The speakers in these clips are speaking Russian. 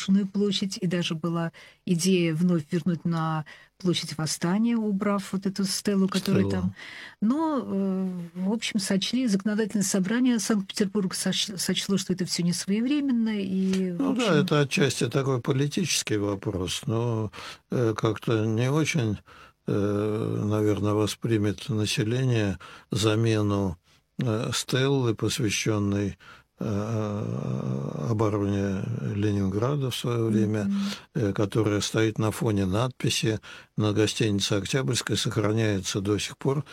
разрушенную площадь, и даже была идея вновь вернуть на площадь Восстания, убрав вот эту стелу, которая там. Стелла. Но, в общем, законодательное собрание Санкт-Петербурга сочло, что это все несвоевременно, и, в Ну да, общем, это отчасти такой политический вопрос, но как-то не очень, наверное, воспримет население замену стеллы, посвященной обороне Ленинграда в свое время, мгм. которая стоит на фоне надписи на гостинице «Октябрьская». Сохраняется до сих пор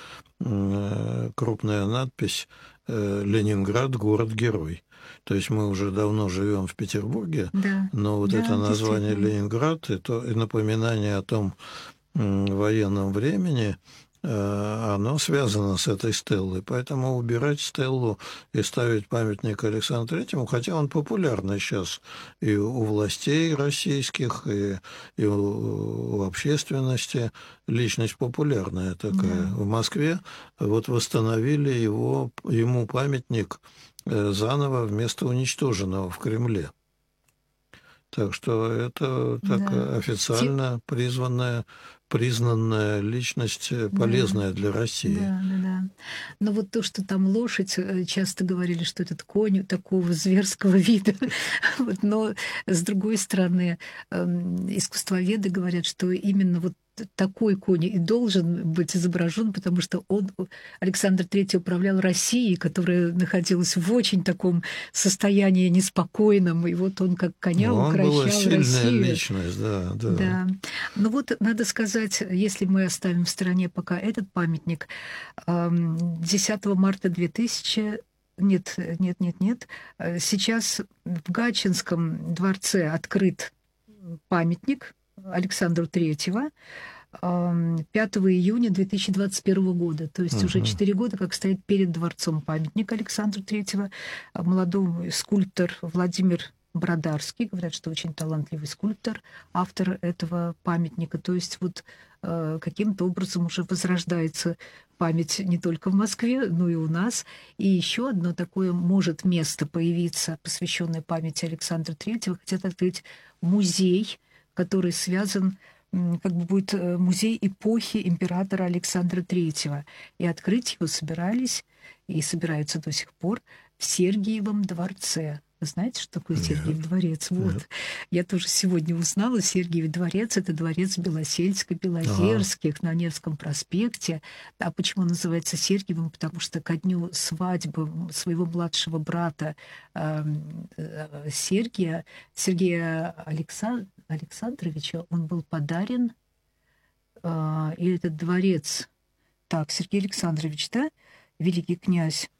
крупная надпись «Ленинград – город-герой». То есть мы уже давно живем в Петербурге, Да, но вот да, это название действительно. «Ленинград» и напоминание о том военном времени, оно связано с этой стеллой. Поэтому убирать стеллу и ставить памятник Александру Третьему, хотя он популярный сейчас и у властей российских, и у общественности, личность популярная такая. Да. В Москве вот восстановили ему памятник заново вместо уничтоженного в Кремле. Так что это так Да. Те официально признанная личность, да. полезная для России. Да-да-да. Но вот то, что там лошадь, часто говорили, что этот конь такого зверского вида. Вот, но, с другой стороны, искусствоведы говорят, что именно вот такой конь и должен быть изображен, потому что Александр Третий, управлял Россией, которая находилась в очень таком состоянии неспокойном, и вот он как коня Он была укрощал сильная Россию. личность, да, да. Да. Ну вот надо сказать, если мы оставим в стороне пока этот памятник, 10 марта 2000, нет, нет, нет, нет, сейчас в Гатчинском дворце открыт памятник Александру Третьего, 5 июня 2021 года. То есть уже Мгм. 4 года, как стоит перед дворцом памятник Александру Третьего. Молодой скульптор Владимир Бродарский, говорят, что очень талантливый скульптор, автор этого памятника. То есть вот каким-то образом уже возрождается память не только в Москве, но и у нас. И еще одно такое может место появиться, посвященное памяти Александра Третьего. Хотят открыть музей, который связан, как бы будет музей эпохи императора Александра Третьего. И открыть его собирались и собираются до сих пор в Сергиевом дворце. Вы знаете, что такое Нет, Сергиев дворец? нет. Вот. Я тоже сегодня узнала. Сергиев дворец — это дворец Ага. Белосельско-Белозерских на Невском проспекте. А почему он называется Сергиевым? Потому что ко дню свадьбы своего младшего брата Сергея Александровича, он был подарен, и этот дворец... Так, Сергей Александрович, да? Великий князь.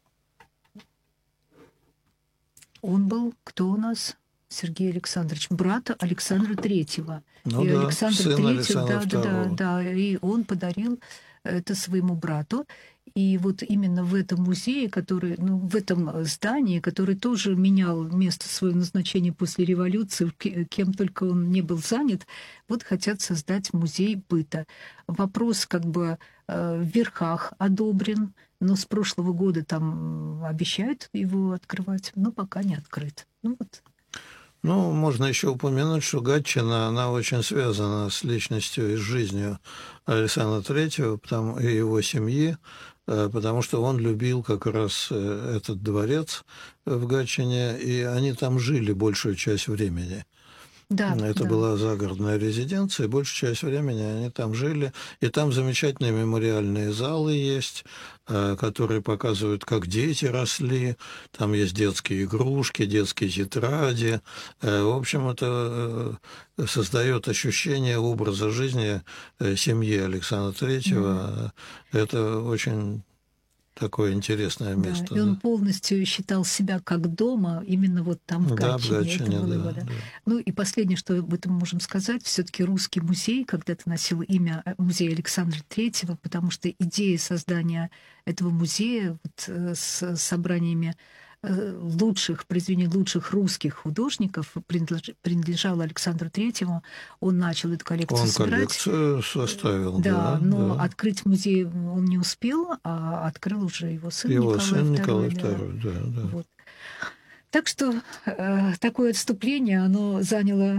Он был кто у нас? Сергей Александрович, брат Александра Третьего. Ну И да, Александр сын Третий, Александра II. да, и он подарил это своему брату. И вот именно в этом музее, который, ну, в этом здании, который тоже менял место своего назначения после революции, кем только он не был занят, вот хотят создать музей быта. Вопрос как бы в верхах одобрен, но с прошлого года там обещают его открывать, но пока не открыт. Ну вот. Ну, можно еще упомянуть, что Гатчина, она очень связана с личностью и с жизнью Александра Третьего и его семьи, потому что он любил как раз этот дворец в Гатчине, и они там жили большую часть времени. Да, Это да. была загородная резиденция, и большую часть времени они там жили. И там замечательные мемориальные залы есть, которые показывают, как дети росли. Там есть детские игрушки, детские тетради. В общем, это создает ощущение образа жизни семьи Александра Мгм. Третьего. Это очень такое интересное Да, место. и он Да, полностью считал себя как дома именно вот там, в да, в Гатчине. Это Гатчине, было его, да, да. да. Ну и последнее, что об этом можем сказать, все-таки русский музей когда-то носил имя музей Александра Третьего, потому что идея создания этого музея вот, с собраниями лучших произведений лучших русских художников принадлежала Александру Третьему. Он начал эту коллекцию Он собирать. коллекцию составил, Да, да, но да. открыть музей он не успел, а открыл уже его сын Его Николай сын II, Николай да. II, да, да. Вот. Так что такое отступление, оно заняло